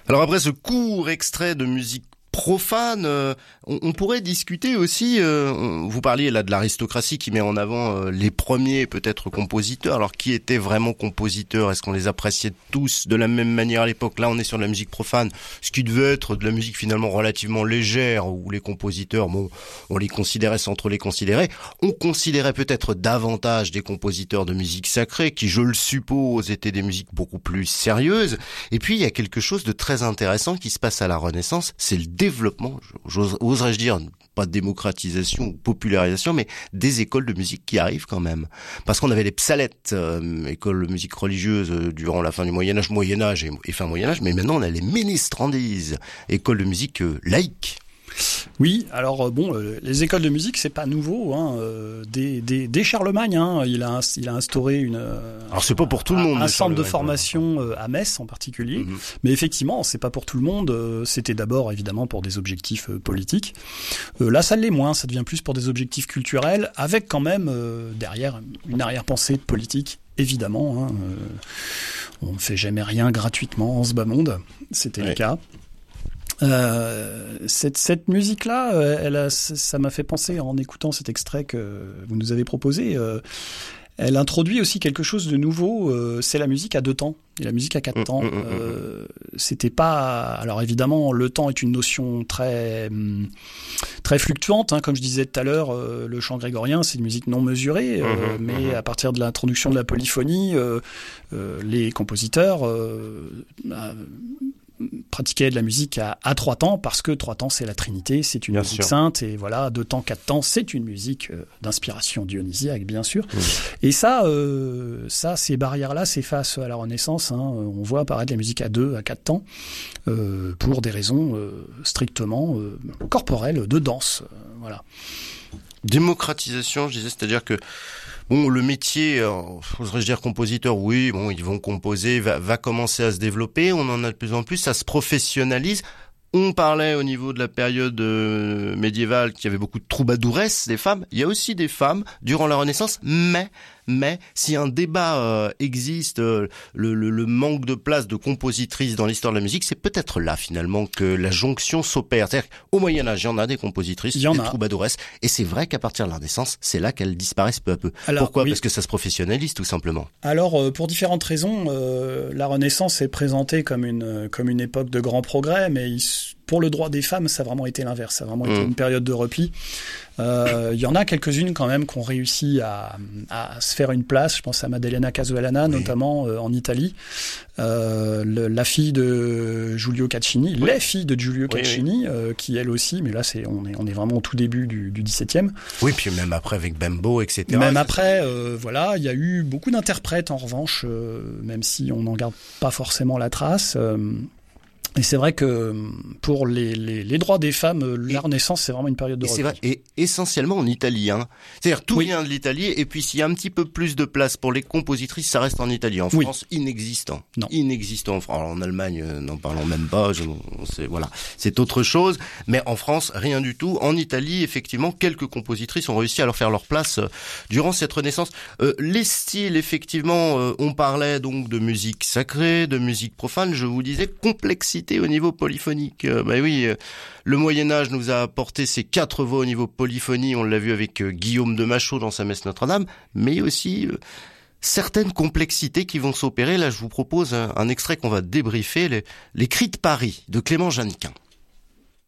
Alors après ce court extrait de musique profane, on pourrait discuter aussi, vous parliez là de l'aristocratie qui met en avant les premiers peut-être compositeurs. Alors qui étaient vraiment compositeurs? Est-ce qu'on les appréciait tous de la même manière à l'époque? Là on est sur de la musique profane, ce qui devait être de la musique finalement relativement légère, où les compositeurs, bon, on les considérait sans trop les considérer. On considérait peut-être davantage des compositeurs de musique sacrée, qui je le suppose étaient des musiques beaucoup plus sérieuses. Et puis il y a quelque chose de très intéressant qui se passe à la Renaissance, c'est le développement, oserais-je dire, pas démocratisation ou popularisation, mais des écoles de musique qui arrivent quand même. Parce qu'on avait les psalettes, écoles de musique religieuse durant la fin du Moyen-Âge et fin Moyen-Âge, mais maintenant on a les ministrandises, écoles de musique laïques. Oui, alors les écoles de musique, c'est pas nouveau, hein. Dès Charlemagne, hein, il a instauré alors c'est pas pour tout le monde, un centre de formation à Metz en particulier, mais effectivement, c'est pas pour tout le monde. C'était d'abord évidemment pour des objectifs politiques. Là, ça l'est moins, ça devient plus pour des objectifs culturels, avec quand même derrière une arrière-pensée politique. Évidemment, hein, on ne fait jamais rien gratuitement en ce bas monde. C'était le cas. Cette musique-là, ça m'a fait penser en écoutant cet extrait que vous nous avez proposé. Elle introduit aussi quelque chose de nouveau. C'est la musique à 2 temps et la musique à 4 temps. C'était pas. Alors évidemment, le temps est une notion très fluctuante. Hein. Comme je disais tout à l'heure, le chant grégorien, c'est une musique non mesurée. Mais à partir de l'introduction de la polyphonie, les compositeurs pratiquer de la musique à 3 temps, parce que 3 temps c'est la Trinité, c'est une musique sainte, et voilà, 2 temps, 4 temps, c'est une musique d'inspiration dionysiaque, bien sûr. Et ça, ces barrières-là s'effacent à la Renaissance, hein. On voit apparaître la musique à 2, à 4 temps, pour des raisons strictement corporelles, de danse, voilà. Démocratisation, je disais, c'est-à-dire que bon, le métier, oserais-je dire compositeur, oui, bon, ils vont composer, va commencer à se développer, on en a de plus en plus, ça se professionnalise. On parlait au niveau de la période médiévale qu'il y avait beaucoup de troubadouresses des femmes. Il y a aussi des femmes durant la Renaissance, mais si un débat existe, le manque de place de compositrices dans l'histoire de la musique, c'est peut-être là finalement que la jonction s'opère. C'est-à-dire qu'au Moyen-Âge, il y en a des compositrices, des troubadouresses, et c'est vrai qu'à partir de la Renaissance, c'est là qu'elles disparaissent peu à peu. Alors, pourquoi ? Parce que ça se professionnalise tout simplement. Alors, pour différentes raisons, la Renaissance est présentée comme une époque de grand progrès, mais pour le droit des femmes, ça a vraiment été l'inverse. Ça a vraiment été une période de repli. Il y en a quelques-unes quand même qui ont réussi à se faire une place. Je pense à Maddalena Casualana, notamment en Italie. La fille de Giulio Caccini, les filles de Giulio Caccini, qui elle aussi, mais là on est vraiment au tout début du XVIIe. Oui, puis même après avec Bembo, etc. Même après, voilà, il y a eu beaucoup d'interprètes en revanche, même si on n'en garde pas forcément la trace. Et c'est vrai que pour les droits des femmes, la Renaissance, c'est vraiment une période de repli. C'est vrai, et essentiellement en Italie. Hein. C'est-à-dire tout vient de l'Italie, et puis s'il y a un petit peu plus de place pour les compositrices, ça reste en Italie. En France, inexistant. Non. Inexistant. Alors, en Allemagne, n'en parlons même pas. Voilà, c'est autre chose. Mais en France, rien du tout. En Italie, effectivement, quelques compositrices ont réussi à leur faire leur place durant cette Renaissance. Les styles, effectivement, on parlait donc de musique sacrée, de musique profane. Je vous disais complexité au niveau polyphonique. Le Moyen-Âge nous a apporté ces 4 voix au niveau polyphonie, on l'a vu avec Guillaume de Machaut dans sa messe Notre-Dame, mais aussi certaines complexités qui vont s'opérer. Là, je vous propose un extrait qu'on va débriefer, les Cris de Paris de Clément Jeannequin.